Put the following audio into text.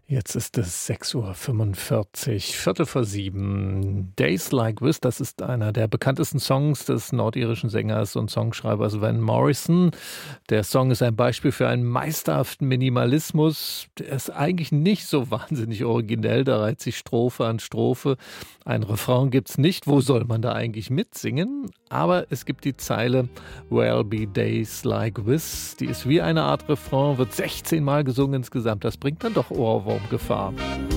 Jetzt ist es 6:45 Viertel vor 7. Days Like This, das ist einer der bekanntesten Songs des nordirischen Sängers und Songschreibers Van Morrison. Der Song ist ein Beispiel für einen meisterhaften Minimalismus. Der ist eigentlich nicht so wahnsinnig originell, da reiht sich Strophe an Strophe. Ein Refrain gibt's nicht. Wo soll man da eigentlich mitsingen? Aber es gibt die Zeile There'll be days like this. Die ist wie eine Art Refrain, wird 16 Mal gesungen insgesamt. Das bringt dann doch Ohrwurmgefahr.